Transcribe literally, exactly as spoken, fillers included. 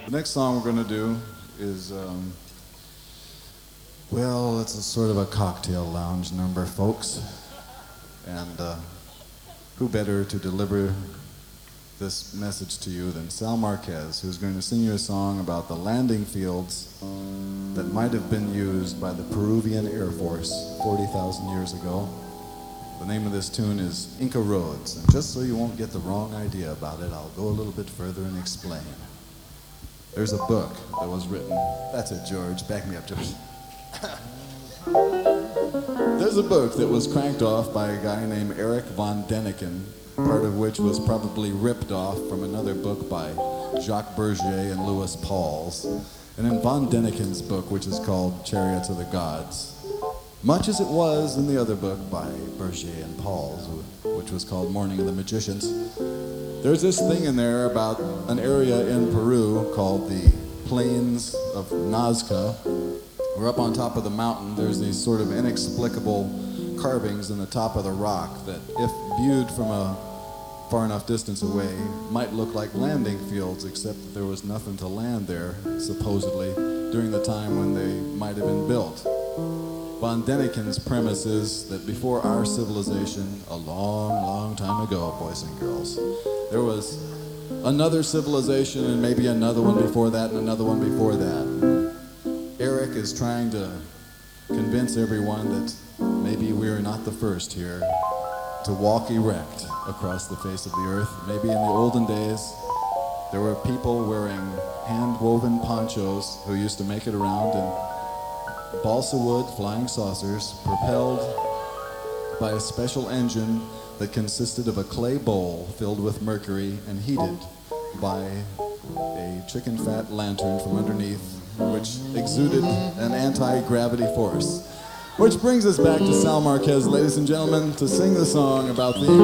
The next song we're going to do is, um, well, it's a sort of a cocktail lounge number, folks. And uh, who better to deliver this message to you than Sal Marquez, who's going to sing you a song about the landing fields that might have been used by the Peruvian Air Force forty thousand years ago. The name of this tune is Inca Roads, and just so you won't get the wrong idea about it, I'll go a little bit further and explain. There's a book that was written. That's it, George. Back me up, George. There's a book that was cranked off by a guy named Erich von Däniken, part of which was probably ripped off from another book by Jacques Bergier and Louis Pauwels. And in von Däniken's book, which is called Chariots of the Gods, much as it was in the other book by Bergier and Pauwels, which was called Morning of the Magicians, there's this thing in there about an area in Peru called the Plains of Nazca. We're up on top of the mountain. There's these sort of inexplicable carvings in the top of the rock that, if viewed from a far enough distance away, might look like landing fields, except that there was nothing to land there, supposedly, during the time when they might have been built. Von Däniken's premise is that before our civilization, a long, long time ago, boys and girls, there was another civilization and maybe another one before that and another one before that. Eric is trying to convince everyone that maybe we're not the first here to walk erect across the face of the earth. Maybe in the olden days, there were people wearing hand-woven ponchos who used to make it around in balsa wood flying saucers propelled by a special engine that consisted of a clay bowl filled with mercury and heated by a chicken fat lantern from underneath, which exuded an anti-gravity force. Which brings us back to Sal Marquez, ladies and gentlemen, to sing the song about the